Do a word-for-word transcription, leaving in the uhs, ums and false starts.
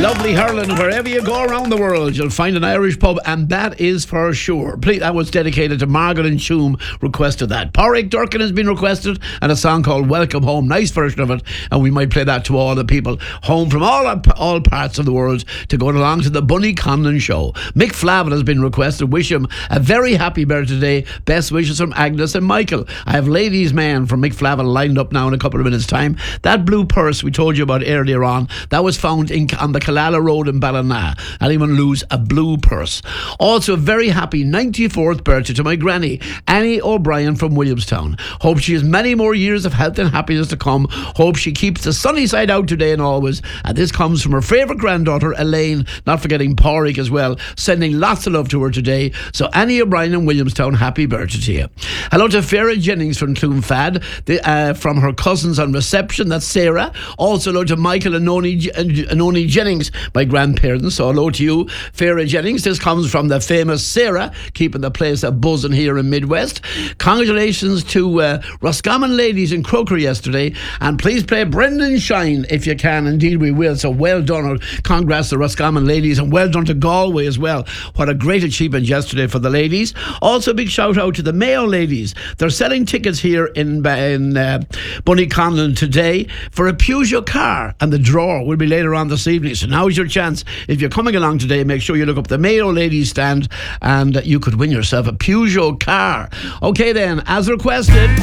Lovely hurling. Wherever you go around the world, you'll find an Irish pub, and that is for sure. Please, that was dedicated to Margaret and Choom, requested that. Pádraig Durcan has been requested, and a song called Welcome Home. Nice version of it, and we might play that to all the people home from all all parts of the world to go along to the Bunny Conlon show. Mick Flavin has been requested. Wish him a very happy birthday today. Best wishes from Agnes and Michael. I have Ladies Man from Mick Flavin lined up now in a couple of minutes' time. That blue purse we told you about earlier on, that was found in, on the Killala Road in Ballina. Anyone lose a blue purse? Also, a very happy ninety-fourth birthday to my granny, Annie O'Brien from Williamstown. Hope she has many more years of health and happiness to come. Hope she keeps the sunny side out today and always. And this comes from her favourite granddaughter, Elaine, not forgetting Pádraig as well, sending lots of love to her today. So Annie O'Brien in Williamstown, happy birthday to you. Hello to Farah Jennings from Clonfad, the, uh, from her cousins on reception, that's Sarah. Also hello to Michael and Noni, and Noni Jennings, my grandparents. So hello to you, Farah Jennings. This comes from the famous Sarah, keeping the place a buzzing here in Midwest. Congratulations to uh, Roscommon ladies in Croker yesterday, and please play Brendan Shine if you can. Indeed we will. So well done. Congrats to Roscommon ladies, and well done to Galway as well. What a great achievement yesterday for the ladies. Also a big shout out to the Mayo ladies. They're selling tickets here in, in uh, Bunny Conlon today for a Peugeot car, and the draw will be later on this evening. So now's your chance. If you're coming along today, make sure you look up the Mayo ladies stand, and you could win yourself a Peugeot car. Okay then, as requested.